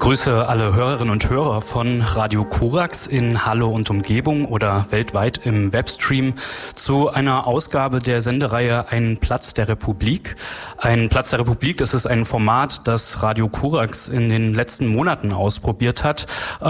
begrüße alle Hörerinnen und Hörer von Radio Korax in Halle und Umgebung oder weltweit im Webstream zu einer Ausgabe der Sendereihe Ein Platz der Republik. Ein Platz der Republik, das ist ein Format, das Radio Korax in den letzten Monaten ausprobiert hat.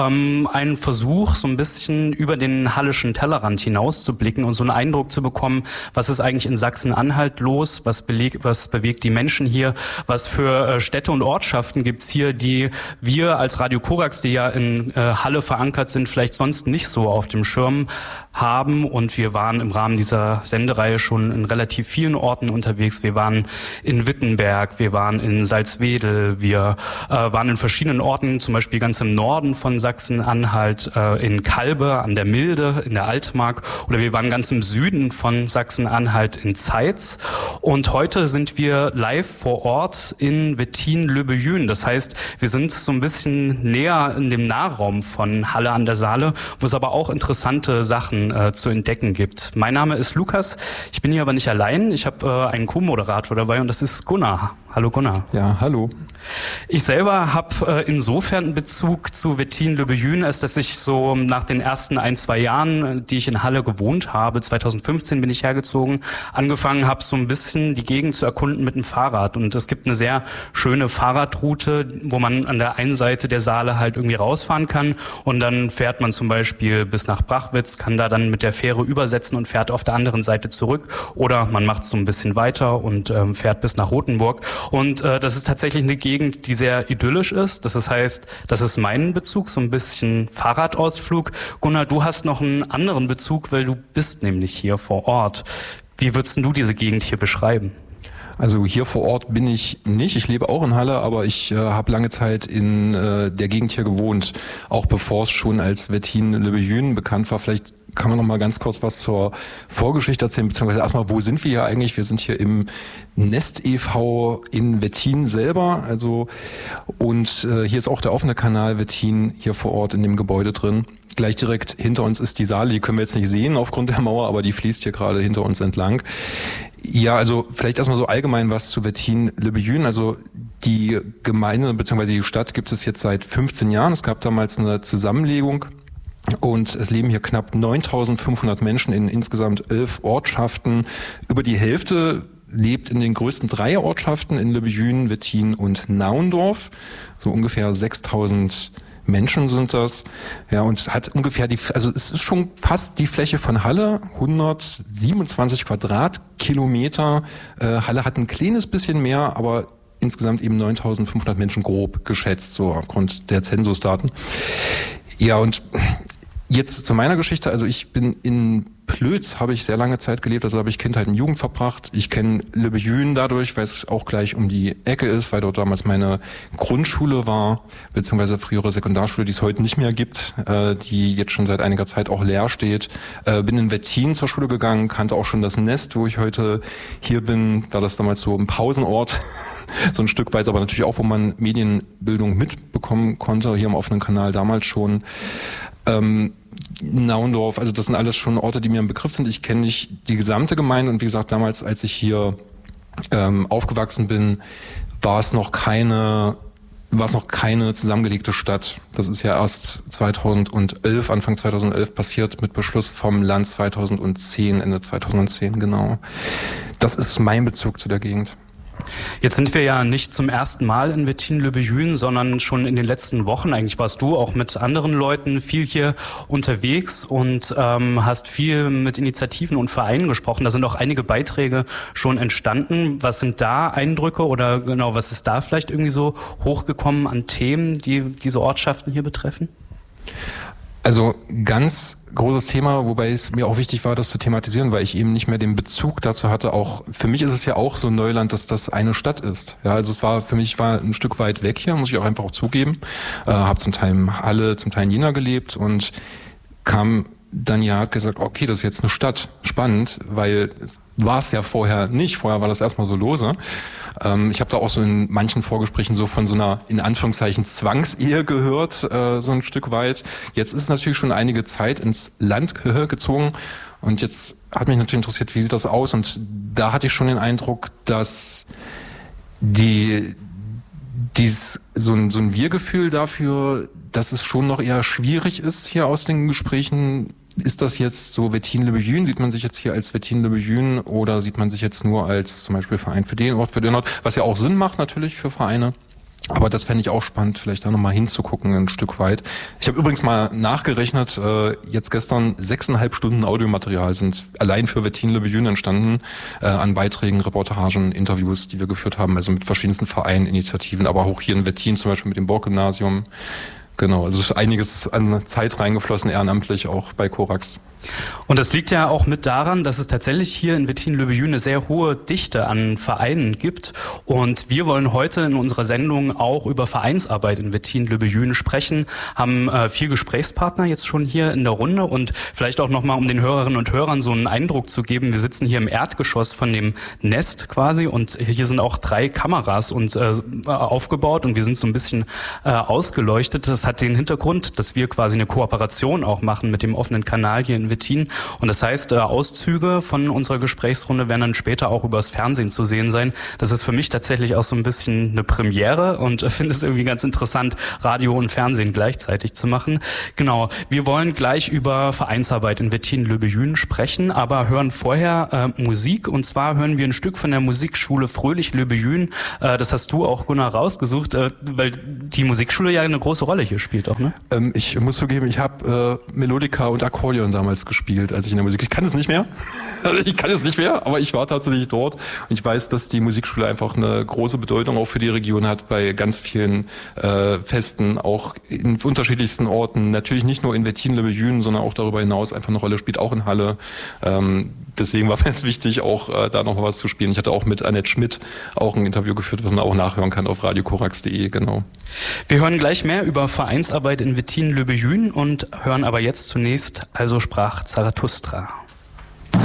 Ein Versuch, so ein bisschen über den hallischen Tellerrand hinauszublicken und so einen Eindruck zu bekommen, was ist eigentlich in Sachsen-Anhalt los, was bewegt die Menschen hier, was für Städte und Ortschaften gibt's hier, die wir als Radio Korax, die ja in Halle verankert sind, vielleicht sonst nicht so auf dem Schirm haben. Und wir waren im Rahmen dieser Sendereihe schon in relativ vielen Orten unterwegs. Wir waren in Wittenberg, wir waren in Salzwedel, wir waren in verschiedenen Orten, zum Beispiel ganz im Norden von Sachsen-Anhalt, in Kalbe an der Milde, in der Altmark, oder wir waren ganz im Süden von Sachsen-Anhalt in Zeitz. Und heute sind wir live vor Ort in Wettin-Löbejün. Das heißt, wir sind so ein bisschen näher in dem Nahraum von Halle an der Saale, wo es aber auch interessante Sachen zu entdecken gibt. Mein Name ist Lukas, ich bin hier aber nicht allein. Ich habe einen Co-Moderator dabei und das ist Gunnar. Hallo Gunnar. Ja, hallo. Ich selber habe insofern einen Bezug zu Wettin-Löbejün, als dass ich so nach den ersten 1-2 Jahren, die ich in Halle gewohnt habe, 2015 bin ich hergezogen, angefangen habe, so ein bisschen die Gegend zu erkunden mit dem Fahrrad. Und es gibt eine sehr schöne Fahrradroute, wo man an der einen Seite der Saale halt irgendwie rausfahren kann und dann fährt man zum Beispiel bis nach Brachwitz, kann da dann mit der Fähre übersetzen und fährt auf der anderen Seite zurück. Oder man macht es so ein bisschen weiter und fährt bis nach Rothenburg. Und das ist tatsächlich eine Gegend, die sehr idyllisch ist. Das heißt, das ist mein Bezug, so ein bisschen Fahrradausflug. Gunnar, du hast noch einen anderen Bezug, weil du bist nämlich hier vor Ort. Wie würdest du diese Gegend hier beschreiben? Also hier vor Ort bin ich nicht. Ich lebe auch in Halle, aber ich habe lange Zeit in der Gegend hier gewohnt, auch bevor es schon als Wettin-Löbejün bekannt war. Vielleicht kann man noch mal ganz kurz was zur Vorgeschichte erzählen, beziehungsweise erstmal, wo sind wir hier eigentlich? Wir sind hier im Nest e.V. in Wettin selber, und hier ist auch der offene Kanal Wettin hier vor Ort in dem Gebäude drin. Gleich direkt hinter uns ist die Saale, die können wir jetzt nicht sehen aufgrund der Mauer, aber die fließt hier gerade hinter uns entlang. Ja, also vielleicht erstmal so allgemein was zu Wettin-Löbejün. Also die Gemeinde bzw. die Stadt gibt es jetzt seit 15 Jahren. Es gab damals eine Zusammenlegung. Und es leben hier knapp 9.500 Menschen in insgesamt 11 Ortschaften. Über die Hälfte lebt in den größten 3 Ortschaften in Löbejün, Wettin und Naundorf. So ungefähr 6.000 Menschen sind das. Ja, und hat ungefähr es ist schon fast die Fläche von Halle, 127 Quadratkilometer. Halle hat ein kleines bisschen mehr, aber insgesamt eben 9.500 Menschen grob geschätzt, so aufgrund der Zensusdaten. Ja, und jetzt zu meiner Geschichte. Also ich bin in Plötz, habe ich sehr lange Zeit gelebt, also habe ich Kindheit und Jugend verbracht. Ich kenne Löbejün dadurch, weil es auch gleich um die Ecke ist, weil dort damals meine Grundschule war, beziehungsweise frühere Sekundarschule, die es heute nicht mehr gibt, die jetzt schon seit einiger Zeit auch leer steht. Bin in Wettin zur Schule gegangen, kannte auch schon das Nest, wo ich heute hier bin, war das damals so ein Pausenort, so ein Stück weit, aber natürlich auch, wo man Medienbildung mitbekommen konnte, hier im offenen Kanal damals schon. Naundorf, also das sind alles schon Orte, die mir im Begriff sind. Ich kenne nicht die gesamte Gemeinde und wie gesagt, damals, als ich hier aufgewachsen bin, war es noch keine zusammengelegte Stadt. Das ist ja erst 2011, Anfang 2011 passiert mit Beschluss vom Land 2010, Ende 2010, genau. Das ist mein Bezug zu der Gegend. Jetzt sind wir ja nicht zum ersten Mal in Wettin-Löbejün, sondern schon in den letzten Wochen. Eigentlich warst du auch mit anderen Leuten viel hier unterwegs und hast viel mit Initiativen und Vereinen gesprochen. Da sind auch einige Beiträge schon entstanden. Was sind da Eindrücke oder genau, was ist da vielleicht irgendwie so hochgekommen an Themen, die diese Ortschaften hier betreffen? Also ganz großes Thema, wobei es mir auch wichtig war, das zu thematisieren, weil ich eben nicht mehr den Bezug dazu hatte. Auch für mich ist es ja auch so Neuland, dass das eine Stadt ist. Ja, also es war für mich ein Stück weit weg hier, muss ich auch einfach auch zugeben. Habe zum Teil in Halle, zum Teil in Jena gelebt und kam dann ja, hat gesagt, okay, das ist jetzt eine Stadt, spannend, weil war es ja vorher nicht. Vorher war das erstmal so lose. Ich habe da auch so in manchen Vorgesprächen so von so einer, in Anführungszeichen, Zwangsehe gehört, so ein Stück weit. Jetzt ist es natürlich schon einige Zeit ins Land gezogen und jetzt hat mich natürlich interessiert, wie sieht das aus? Und da hatte ich schon den Eindruck, dass So ein Wir-Gefühl dafür, dass es schon noch eher schwierig ist hier aus den Gesprächen. Ist das jetzt so Wetthin-Le Buyün? Sieht man sich jetzt hier als Wetthin-Le Buyün oder sieht man sich jetzt nur als zum Beispiel Verein für den Ort, was ja auch Sinn macht natürlich für Vereine. Aber das fände ich auch spannend, vielleicht da nochmal hinzugucken ein Stück weit. Ich habe übrigens mal nachgerechnet, jetzt gestern 6,5 Stunden Audiomaterial sind allein für Wetthin-Le Buyün entstanden, an Beiträgen, Reportagen, Interviews, die wir geführt haben, also mit verschiedensten Vereinen, Initiativen, aber auch hier in Wettin zum Beispiel mit dem Borg-Gymnasium. Genau, also ist einiges an Zeit reingeflossen, ehrenamtlich auch bei Korax. Und das liegt ja auch mit daran, dass es tatsächlich hier in Wetthin-Le Buyün eine sehr hohe Dichte an Vereinen gibt. Und wir wollen heute in unserer Sendung auch über Vereinsarbeit in Wetthin-Le Buyün sprechen, haben 4 Gesprächspartner jetzt schon hier in der Runde und vielleicht auch nochmal, um den Hörerinnen und Hörern so einen Eindruck zu geben, wir sitzen hier im Erdgeschoss von dem Nest quasi und hier sind auch 3 Kameras und aufgebaut und wir sind so ein bisschen ausgeleuchtet. Das hat den Hintergrund, dass wir quasi eine Kooperation auch machen mit dem offenen Kanal hier in Wettin. Und das heißt, Auszüge von unserer Gesprächsrunde werden dann später auch übers Fernsehen zu sehen sein. Das ist für mich tatsächlich auch so ein bisschen eine Premiere und finde es irgendwie ganz interessant, Radio und Fernsehen gleichzeitig zu machen. Genau, wir wollen gleich über Vereinsarbeit in Wetthin-Le Buyün sprechen, aber hören vorher Musik. Und zwar hören wir ein Stück von der Musikschule Fröhlich-Le Buyün. Das hast du auch, Gunnar, rausgesucht, weil die Musikschule ja eine große Rolle hier spielt auch, ne? Ich muss zugeben, ich habe Melodika und Akkordeon damals gespielt, als ich in der Musik... Ich kann es nicht mehr, aber ich war tatsächlich dort und ich weiß, dass die Musikschule einfach eine große Bedeutung auch für die Region hat, bei ganz vielen Festen, auch in unterschiedlichsten Orten, natürlich nicht nur in Wetthin-Le Buyün, sondern auch darüber hinaus einfach eine Rolle spielt, auch in Halle. Deswegen war mir es wichtig, auch da noch mal was zu spielen. Ich hatte auch mit Annette Schmidt auch ein Interview geführt, was man auch nachhören kann auf radiokorax.de, genau. Wir hören gleich mehr über Vereinsarbeit in Wetthin-Le Buyün und hören aber jetzt zunächst Also sprach Zarathustra.